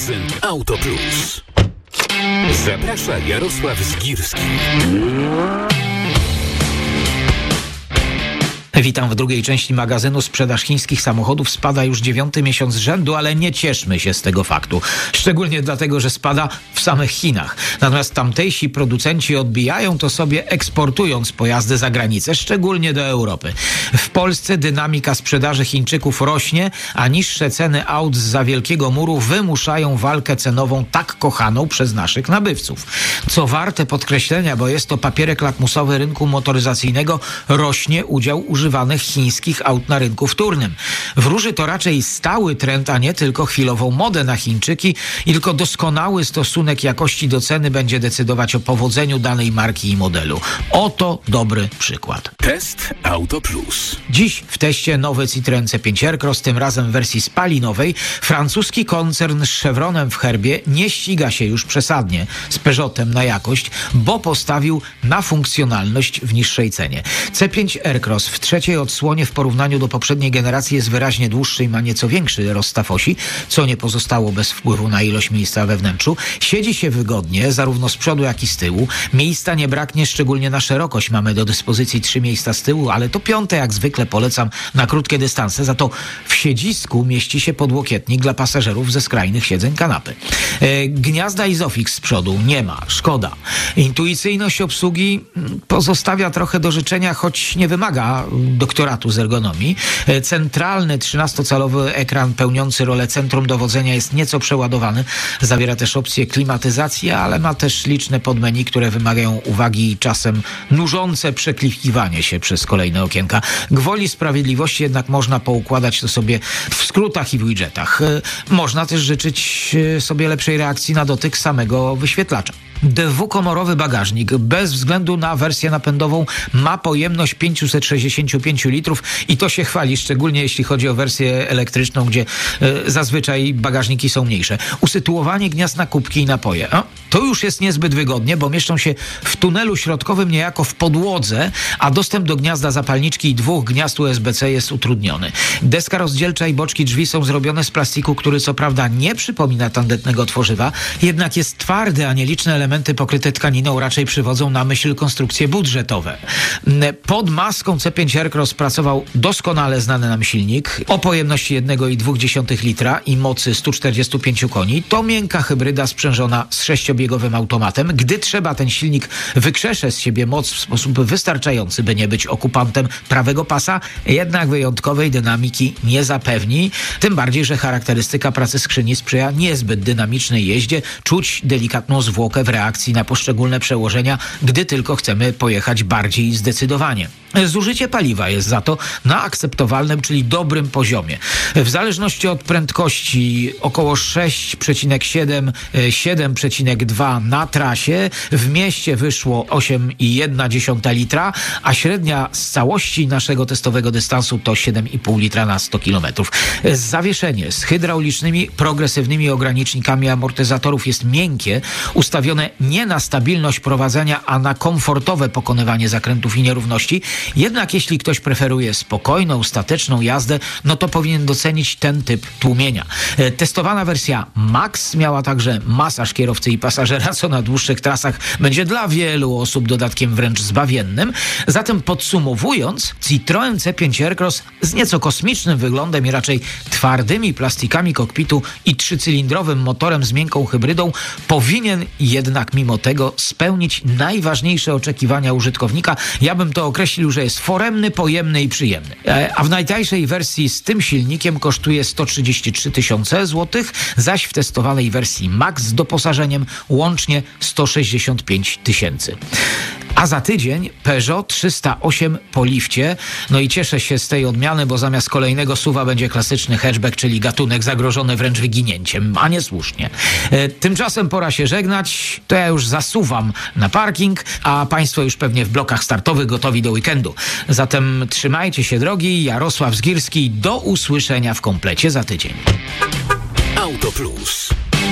Magazyn Auto Plus. Zaprasza Jarosław Zgirski. Witam w drugiej części magazynu. Sprzedaż chińskich samochodów spada już 9. miesiąc z rzędu, ale nie cieszmy się z tego faktu. Szczególnie dlatego, że spada w samych Chinach. Natomiast tamtejsi producenci odbijają to sobie, eksportując pojazdy za granicę, szczególnie do Europy. W Polsce dynamika sprzedaży Chińczyków rośnie, a niższe ceny aut zza Wielkiego Muru wymuszają walkę cenową tak kochaną przez naszych nabywców. Co warte podkreślenia, bo jest to papierek lakmusowy rynku motoryzacyjnego, rośnie udział używanych chińskich aut na rynku wtórnym. Wróży to raczej stały trend, a nie tylko chwilową modę na Chińczyki, i tylko doskonały stosunek jakości do ceny będzie decydować o powodzeniu danej marki i modelu. Oto dobry przykład. Test Auto Plus. Dziś w teście nowy Citroen C5 Aircross, tym razem w wersji spalinowej. Francuski koncern z Chevronem w herbie nie ściga się już przesadnie z Peugeotem na jakość, bo postawił na funkcjonalność w niższej cenie. C5 Aircross w trzeciej odsłonie w porównaniu do poprzedniej generacji jest wyraźnie dłuższy i ma nieco większy rozstaw osi, co nie pozostało bez wpływu na ilość miejsca we wnętrzu. Siedzi się wygodnie, zarówno z przodu, jak i z tyłu. Miejsca nie braknie, szczególnie na szerokość. Mamy do dyspozycji 3 miejsca z tyłu, ale to 5. jak zwykle polecam na krótkie dystanse. Za to w siedzisku mieści się podłokietnik dla pasażerów ze skrajnych siedzeń kanapy. Gniazda Isofix z przodu nie ma, szkoda. Intuicyjność obsługi pozostawia trochę do życzenia, choć nie wymaga doktoratu z ergonomii. Centralny 13-calowy ekran pełniący rolę centrum dowodzenia jest nieco przeładowany. Zawiera też opcję klimatyzacji, ale ma też liczne podmenu, które wymagają uwagi i czasem nużące przeklikiwanie się przez kolejne okienka. Gwoli sprawiedliwości jednak można poukładać to sobie w skrótach i w widgetach. Można też życzyć sobie lepszej reakcji na dotyk samego wyświetlacza. Dwukomorowy bagażnik bez względu na wersję napędową ma pojemność 565 litrów i to się chwali, szczególnie jeśli chodzi o wersję elektryczną, gdzie zazwyczaj bagażniki są mniejsze. Usytuowanie gniazd na kubki i napoje. To już jest niezbyt wygodnie, bo mieszczą się w tunelu środkowym niejako w podłodze, a dostęp do gniazda zapalniczki i 2 gniazd USB-C jest utrudniony. Deska rozdzielcza i boczki drzwi są zrobione z plastiku, który co prawda nie przypomina tandetnego tworzywa, jednak jest twardy, a nieliczne elementy pokryte tkaniną raczej przywodzą na myśl konstrukcje budżetowe. Pod maską C5 Aircross pracował doskonale znany nam silnik o pojemności 1,2 litra i mocy 145 koni. To miękka hybryda sprzężona z 6-biegowym automatem. Gdy trzeba, ten silnik wykrzesze z siebie moc w sposób wystarczający, by nie być okupantem prawego pasa, jednak wyjątkowej dynamiki nie zapewni. Tym bardziej, że charakterystyka pracy skrzyni sprzyja niezbyt dynamicznej jeździe. Czuć delikatną zwłokę w reakcji na poszczególne przełożenia, gdy tylko chcemy pojechać bardziej zdecydowanie. Zużycie paliwa jest za to na akceptowalnym, czyli dobrym poziomie. W zależności od prędkości około 6,7, 7,2 na trasie. W mieście wyszło 8,1 litra, a średnia z całości naszego testowego dystansu to 7,5 litra na 100 km. Zawieszenie z hydraulicznymi, progresywnymi ogranicznikami amortyzatorów jest miękkie, ustawione nie na stabilność prowadzenia, a na komfortowe pokonywanie zakrętów i nierówności. Jednak jeśli ktoś preferuje spokojną, stateczną jazdę, no to powinien docenić ten typ tłumienia. Testowana wersja Max miała także masaż kierowcy i pasażera, co na dłuższych trasach będzie dla wielu osób dodatkiem wręcz zbawiennym. Zatem podsumowując, Citroen C5 Aircross z nieco kosmicznym wyglądem i raczej twardymi plastikami kokpitu i 3-cylindrowym motorem z miękką hybrydą powinien jednak mimo tego spełnić najważniejsze oczekiwania użytkownika. Ja bym to określił, że jest foremny, pojemny i przyjemny. A w najtańszej wersji z tym silnikiem kosztuje 133 000 złotych, zaś w testowanej wersji Max z doposażeniem łącznie 165 000. A za tydzień Peugeot 308 po lifcie. No i cieszę się z tej odmiany, bo zamiast kolejnego SUV-a będzie klasyczny hatchback, czyli gatunek zagrożony wręcz wyginięciem, a nie słusznie. Tymczasem pora się żegnać. To ja już zasuwam na parking, a Państwo już pewnie w blokach startowych gotowi do weekendu. Zatem trzymajcie się drogi. Jarosław Zgirski. Do usłyszenia w komplecie za tydzień. Auto Plus.